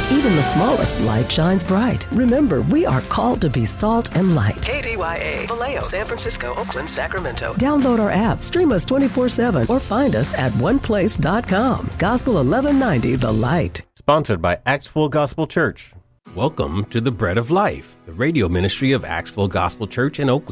Even the smallest light shines bright. Remember, we are called to be salt and light. KDYA, Vallejo, San Francisco, Oakland, Sacramento. Download our app, stream us 24/7, or find us at oneplace.com. Gospel 1190, The Light. Sponsored by Axville Gospel Church. Welcome to the Bread of Life, the radio ministry of Axville Gospel Church in Oakland.